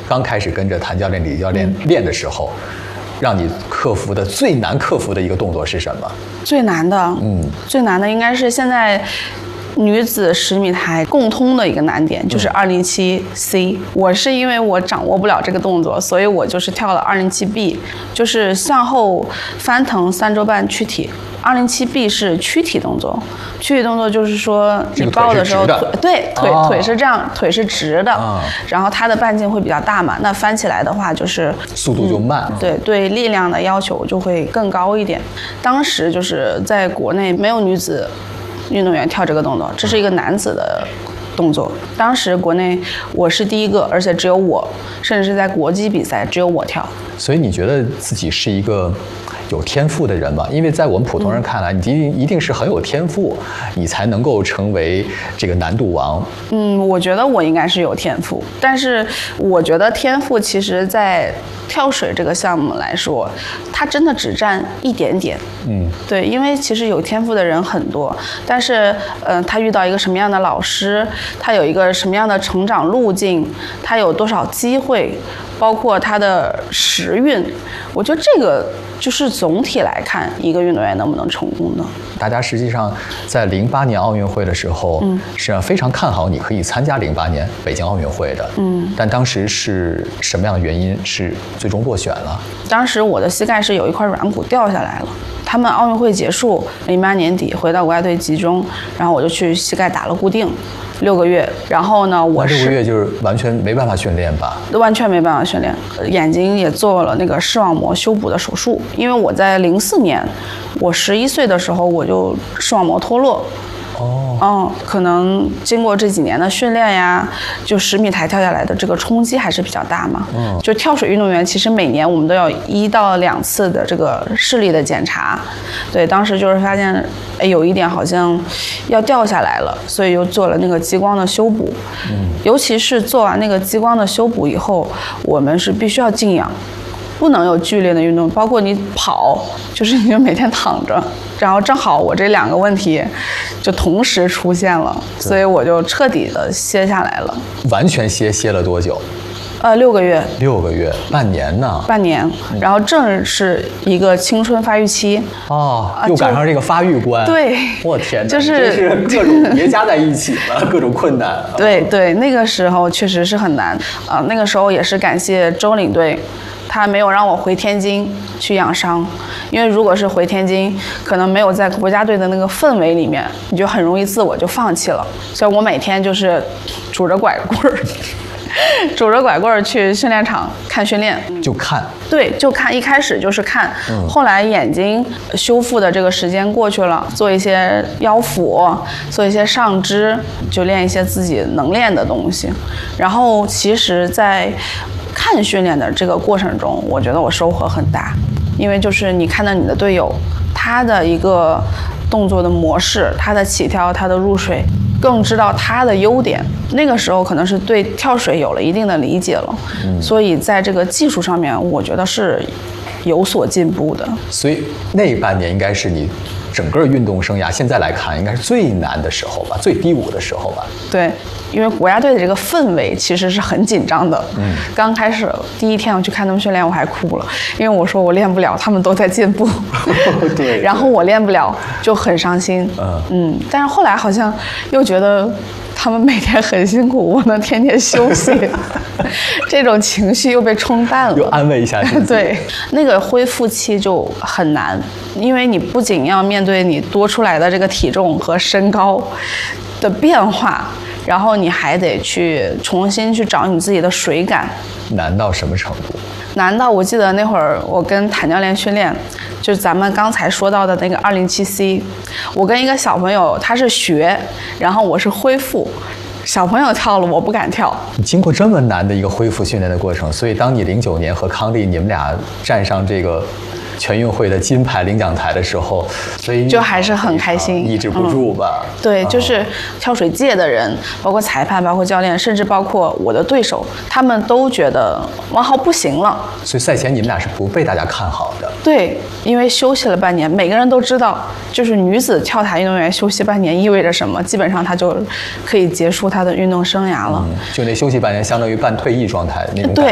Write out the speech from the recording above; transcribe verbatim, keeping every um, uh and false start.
刚开始跟着谭教练、李教练练的时候，让你克服的最难克服的一个动作是什么？ 最难的，嗯，最难的应该是现在女子十米台共通的一个难点，就是二零七 C。我是因为我掌握不了这个动作，所以我就是跳了二零七 B， 就是向后翻腾三周半躯体。二零七 B 是躯体动作，躯体动作就是说你抱的时候， 腿对腿、哦、腿是这样，腿是直的， 哦、 然后它的半径会比较大嘛，那翻起来的话就是速度就慢， 嗯、对对，力量的要求就会更高一点。当时就是在国内没有女子运动员跳这个动作，这是一个男子的动作。当时国内我是第一个，而且只有我，甚至是在国际比赛只有我跳。 所以你觉得自己是一个有天赋的人吗？因为在我们普通人看来，你一定一定是很有天赋，你才能够成为这个难度王。 嗯，我觉得我应该是有天赋，但是我觉得天赋其实在跳水这个项目来说，它真的只占一点点。嗯，对，因为其实有天赋的人很多，但是呃，他遇到一个什么样的老师，他有一个什么样的成长路径，他有多少机会，包括他的时运，我觉得这个就是总体来看一个运动员能不能成功的。 大家实际上在零八年奥运会的时候，嗯，实际上非常看好你可以参加零八年北京奥运会的，嗯，但当时是什么样的原因是最终落选了？ 当时我的膝盖是有一块软骨掉下来了。他们奥运会结束，零八年底回到国家队集中，然后我就去膝盖打了固定，六个月。然后呢，我是六个月就是完全没办法训练吧？ 完全没办法训练，眼睛也做了那个视网膜修补的手术。因为我在零四年，我十一岁的时候我就视网膜脱落。哦，嗯，可能经过这几年的训练呀，就十米台跳下来的这个冲击还是比较大嘛。嗯，就跳水运动员，其实每年我们都要一到两次的这个视力的检查。对，当时就是发现，哎，有一点好像要掉下来了，所以又做了那个激光的修补。嗯，尤其是做完那个激光的修补以后，我们是必须要静养。不能有剧烈的运动，包括你跑，就是你就每天躺着，然后正好我这两个问题就同时出现了，所以我就彻底的歇下来了。 完全歇歇了多久？ 呃，六个月。 六个月，半年呢？ 半年，然后正是一个青春发育期。 哦，又赶上这个发育关。 对， 我天哪， 就是是各种叠加在一起了，各种困难。 对对，那个时候确实是很难啊、呃。那个时候也是感谢周领队。他没有让我回天津去养伤，因为如果是回天津，可能没有在国家队的那个氛围里面，你就很容易自我就放弃了。所以我每天就是拄着拐棍儿，拄着拐棍儿去训练场看训练， 就看。 对，就看。一开始就是看，嗯、后来眼睛修复的这个时间过去了，做一些腰腹，做一些上肢，就练一些自己能练的东西。然后其实，在看训练的这个过程中，我觉得我收获很大，因为就是你看到你的队友，他的一个动作的模式，他的起跳，他的入水，更知道他的优点。那个时候可能是对跳水有了一定的理解了，嗯、所以在这个技术上面，我觉得是有所进步的。 所以那半年应该是你整个运动生涯现在来看，应该是最难的时候吧，最低谷的时候吧。 对，因为国家队的这个氛围其实是很紧张的。嗯，刚开始第一天我去看他们训练，我还哭了，因为我说我练不了，他们都在进步。对。然后我练不了，就很伤心。嗯嗯，但是后来好像又觉得他们每天很辛苦，我能天天休息，这种情绪又被冲淡了， 又安慰一下自己。 对，那个恢复期就很难，因为你不仅要面对你多出来的这个体重和身高的变化，然后你还得去重新去找你自己的水感。 难到什么程度？ 难道我记得那会儿我跟谭教练训练，就是咱们刚才说到的那个二零七 C， 我跟一个小朋友他是学，然后我是恢复，小朋友跳了我不敢跳。 你经过这么难的一个恢复训练的过程，所以当你零九年和康丽你们俩站上这个全运会的金牌领奖台的时候，所以就还是很开心， 抑制不住吧、嗯、 对，就是跳水界的人，包括裁判，包括教练，甚至包括我的对手，他们都觉得王浩不行了。 所以赛前你们俩是不被大家看好的。 对，因为休息了半年，每个人都知道，就是女子跳台运动员休息半年意味着什么，基本上她就可以结束她的运动生涯了、 嗯、就那休息半年相当于半退役状态那种感